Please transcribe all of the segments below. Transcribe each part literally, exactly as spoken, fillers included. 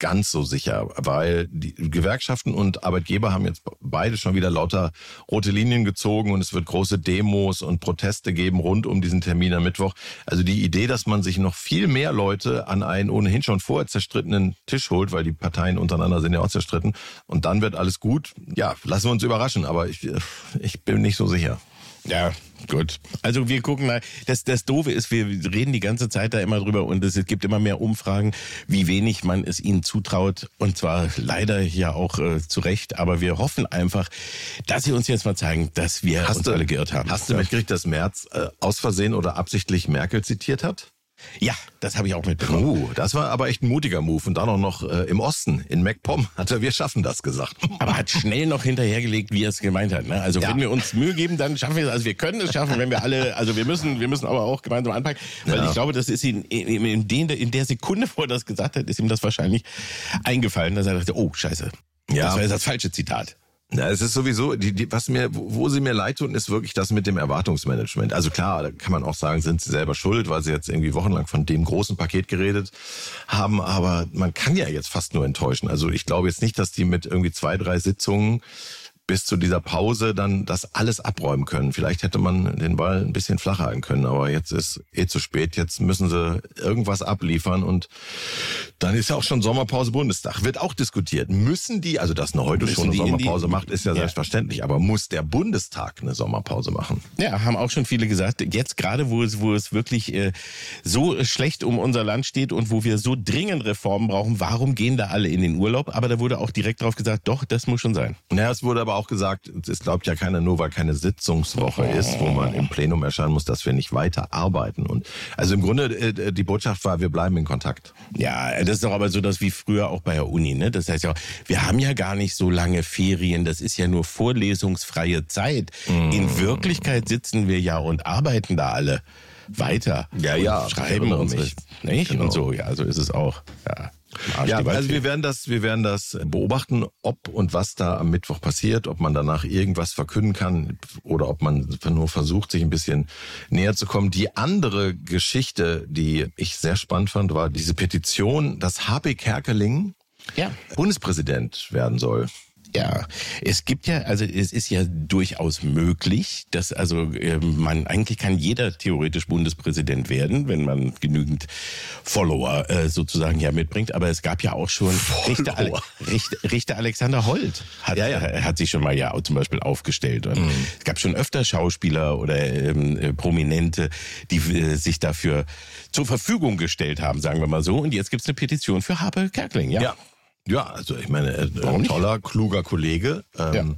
ganz so sicher, weil die Gewerkschaften und Arbeitgeber haben jetzt beide schon wieder lauter rote Linien gezogen und es wird große Demos und Proteste geben rund um diesen Termin am Mittwoch. Also die Idee, dass man sich noch viel mehr Leute an einen ohnehin schon vorher zerstrittenen Tisch holt, weil die Parteien untereinander sind ja auch zerstritten und dann wird alles gut. Ja, lassen wir uns überraschen, aber ich, ich bin nicht so sicher. Ja, gut. Also wir gucken mal, das, das Doofe ist, wir reden die ganze Zeit da immer drüber und es gibt immer mehr Umfragen, wie wenig man es ihnen zutraut und zwar leider ja auch äh, zu Recht, aber wir hoffen einfach, dass sie uns jetzt mal zeigen, dass wir hast uns du, alle geirrt haben. Hast du mitgekriegt, dass Merz äh, aus Versehen oder absichtlich Merkel zitiert hat? Ja, das habe ich auch mitbekommen. Uh, das war aber echt ein mutiger Move. Und dann auch noch äh, im Osten, in MacPom, hat er, wir schaffen das gesagt. Aber hat schnell noch hinterhergelegt, wie er es gemeint hat. Ne? Also ja. Wenn wir uns Mühe geben, dann schaffen wir es. Also wir können es schaffen, wenn wir alle, also wir müssen, wir müssen aber auch gemeinsam anpacken. Weil ja. ich glaube, das ist ihm in, in, den, in der Sekunde, wo er das gesagt hat, ist ihm das wahrscheinlich eingefallen, dass er dachte, oh scheiße, ja. das war jetzt das falsche Zitat. Ja, es ist sowieso, die, die, was mir, wo, wo sie mir leid tun, ist wirklich das mit dem Erwartungsmanagement. Also klar, da kann man auch sagen, sind sie selber schuld, weil sie jetzt irgendwie wochenlang von dem großen Paket geredet haben, aber man kann ja jetzt fast nur enttäuschen. Also ich glaube jetzt nicht, dass die mit irgendwie zwei, drei Sitzungen bis zu dieser Pause dann das alles abräumen können. Vielleicht hätte man den Ball ein bisschen flacher halten können, aber jetzt ist eh zu spät. Jetzt müssen sie irgendwas abliefern und dann ist ja auch schon Sommerpause Bundestag. Wird auch diskutiert. Müssen die, also dass eine heute müssen schon eine Sommerpause macht, ist ja, ja selbstverständlich, aber muss der Bundestag eine Sommerpause machen? Ja, haben auch schon viele gesagt. Jetzt gerade, wo es, wo es wirklich äh, so schlecht um unser Land steht und wo wir so dringend Reformen brauchen, warum gehen da alle in den Urlaub? Aber da wurde auch direkt drauf gesagt, doch, das muss schon sein. Naja, es wurde aber auch gesagt, es glaubt ja keiner nur, weil keine Sitzungswoche ist, wo man im Plenum erscheinen muss, dass wir nicht weiter arbeiten. Und also im Grunde, die Botschaft war, wir bleiben in Kontakt. Ja, das ist doch aber so, dass wie früher auch bei der Uni, ne? Das heißt ja, wir haben ja gar nicht so lange Ferien, das ist ja nur vorlesungsfreie Zeit. Mm. In Wirklichkeit sitzen wir ja und arbeiten da alle weiter. Ja, ja. Schreiben uns nicht. nicht? Genau. Und so, ja, so ist es auch. Ja. Ja, also wir werden das, wir werden das beobachten, ob und was da am Mittwoch passiert, ob man danach irgendwas verkünden kann oder ob man nur versucht, sich ein bisschen näher zu kommen. Die andere Geschichte, die ich sehr spannend fand, war diese Petition, dass H P Kerkeling ja. Bundespräsident werden soll. Ja, es gibt ja, also es ist ja durchaus möglich, dass also man, eigentlich kann jeder theoretisch Bundespräsident werden, wenn man genügend Follower äh, sozusagen ja mitbringt. Aber es gab ja auch schon Richter, Richter, Richter Alexander Holt hat, ja, ja. hat sich schon mal ja zum Beispiel aufgestellt. Und mhm. es gab schon öfter Schauspieler oder ähm, Prominente, die äh, sich dafür zur Verfügung gestellt haben, sagen wir mal so. Und jetzt gibt's eine Petition für H P Kerkeling, ja. ja. Ja, also ich meine, äh, ein toller, kluger Kollege. Ähm, ja.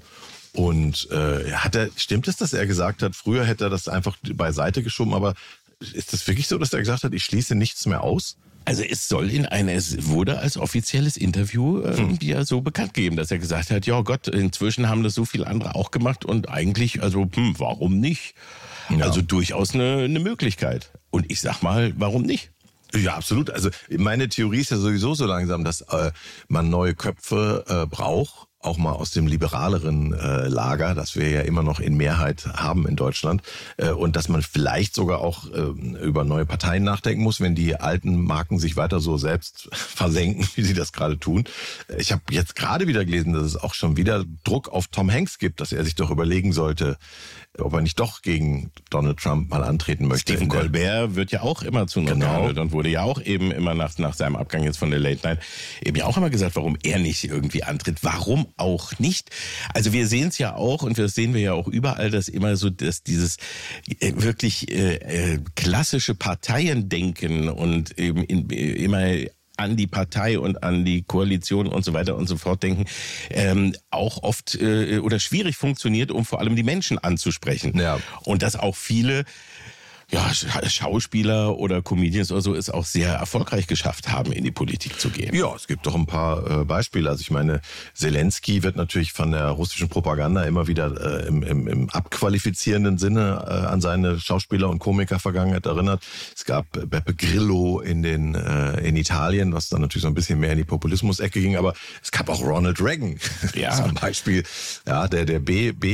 Und äh, hat er, stimmt es, dass er gesagt hat, früher hätte er das einfach beiseite geschoben, aber ist das wirklich so, dass er gesagt hat, ich schließe nichts mehr aus? Also es soll in einer, es wurde als offizielles Interview äh, hm. ja so bekannt gegeben, dass er gesagt hat, ja Gott, inzwischen haben das so viele andere auch gemacht und eigentlich, also hm, warum nicht? Ja. Also durchaus eine, eine Möglichkeit. Und ich sag mal, warum nicht? Ja, absolut. Also meine Theorie ist ja sowieso so langsam, dass äh, man neue Köpfe äh, braucht, auch mal aus dem liberaleren äh, Lager, das wir ja immer noch in Mehrheit haben in Deutschland, äh, und dass man vielleicht sogar auch äh, über neue Parteien nachdenken muss, wenn die alten Marken sich weiter so selbst versenken, wie sie das gerade tun. Ich habe jetzt gerade wieder gelesen, dass es auch schon wieder Druck auf Tom Hanks gibt, dass er sich doch überlegen sollte, ob er nicht doch gegen Donald Trump mal antreten möchte. Stephen Colbert wird ja auch immer zu Not gehandelt und wurde ja auch eben immer nach, nach seinem Abgang jetzt von der Late Night eben ja auch immer gesagt, warum er nicht irgendwie antritt. Warum auch nicht? Also wir sehen es ja auch und das sehen wir ja auch überall, dass immer so, dass dieses äh, wirklich äh, klassische Parteiendenken und eben in, immer an die Partei und an die Koalition und so weiter und so fort denken, ähm, auch oft äh, oder schwierig funktioniert, um vor allem die Menschen anzusprechen. Ja. Und dass auch viele ja, Schauspieler oder Comedians oder so es auch sehr erfolgreich geschafft haben, in die Politik zu gehen. Ja, es gibt doch ein paar äh, Beispiele. Also ich meine, Zelensky wird natürlich von der russischen Propaganda immer wieder äh, im, im, im abqualifizierenden Sinne äh, an seine Schauspieler- und Komiker-Vergangenheit erinnert. Es gab Beppe Grillo in den äh, in Italien, was dann natürlich so ein bisschen mehr in die Populismus-Ecke ging. Aber es gab auch Ronald Reagan, ja. zum Beispiel, ja, der der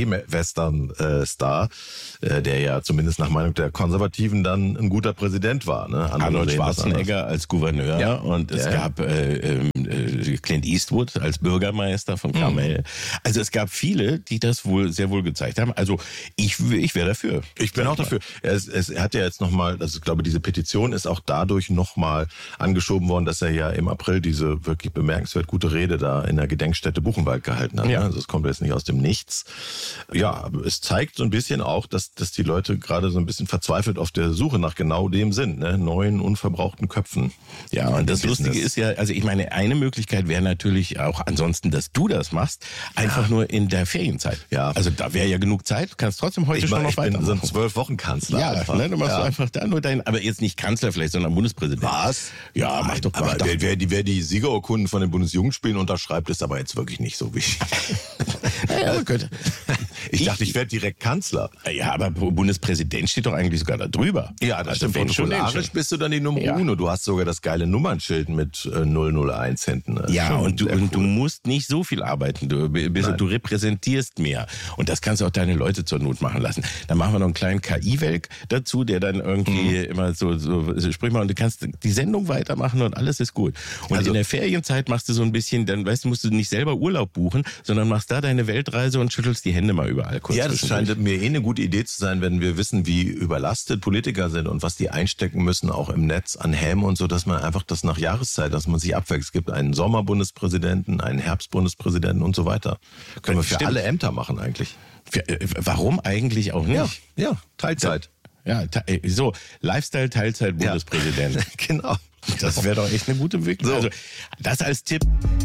B-Western-Star, äh, der ja zumindest nach Meinung der Konservativen dann ein guter Präsident war. Ne? Arnold Schwarzenegger als Gouverneur ja. und es ja, gab äh, äh, Clint Eastwood als Bürgermeister von Carmel. Mhm. Also es gab viele, die das wohl sehr wohl gezeigt haben. Also ich, ich wäre dafür. Ich bin auch dafür. Es, es, er hat ja jetzt nochmal, also ich glaube, diese Petition ist auch dadurch nochmal angeschoben worden, dass er ja im April diese wirklich bemerkenswert gute Rede da in der Gedenkstätte Buchenwald gehalten hat. Ja. Also es kommt jetzt nicht aus dem Nichts. Ja, es zeigt so ein bisschen auch, dass, dass die Leute gerade so ein bisschen verzweifelt auf der Suche nach genau dem sind, ne? Neuen, unverbrauchten Köpfen. Ja, und das Business. Lustige ist ja, also ich meine, eine Möglichkeit wäre natürlich auch ansonsten, dass du das machst, einfach ja. nur in der Ferienzeit. Ja. Also da wäre ja genug Zeit, du kannst trotzdem heute ich schon mein, noch weitermachen. Ich bin so ein zwölf Wochen Kanzler. Ja, einfach. Ne, du machst ja. einfach da nur dein, aber jetzt nicht Kanzler vielleicht, sondern Bundespräsident. Was? Ja, Nein, mach doch mal. Aber wer, wer, die, wer die Siegerurkunden von den Bundesjugendspielen unterschreibt, ist aber jetzt wirklich nicht so wichtig. Ja, ja, könnte. Ich dachte, ich werde direkt Kanzler. Ja, aber Bundespräsident steht doch eigentlich sogar da drüber. Ja, das also stimmt. Protokollarisch bist du dann die Nummer ja. uno. Du hast sogar das geile Nummernschild mit äh, null null eins hinten. Ja, Schon und, du, und cool. du musst nicht so viel arbeiten. Du, bist, du repräsentierst mehr. Und das kannst du auch deine Leute zur Not machen lassen. Dann machen wir noch einen kleinen K I-Welk dazu, der dann irgendwie mhm. immer so, so, so sprich mal, und du kannst die Sendung weitermachen und alles ist gut. Und also, in der Ferienzeit machst du so ein bisschen, dann weißt du, musst du nicht selber Urlaub buchen, sondern machst da deine Weltreise und schüttelst die Hände mal überall kurz. Ja, das scheint mir eh eine gute Idee zu sein, wenn wir wissen, wie überlastet Politiker sind und was die einstecken müssen, auch im Netz an Häme und so, dass man einfach das nach Jahreszeit, dass man sich abwechselt. Es gibt einen Sommerbundespräsidenten, einen Herbstbundespräsidenten und so weiter. Können wir für Stimmt. alle Ämter machen eigentlich. Für, äh, warum eigentlich auch nicht? Ja, ja Teilzeit. Ja, te- so, Lifestyle-Teilzeit-Bundespräsident. Ja. Genau. Das wäre doch echt eine gute Entwicklung. So. Also, das als Tipp.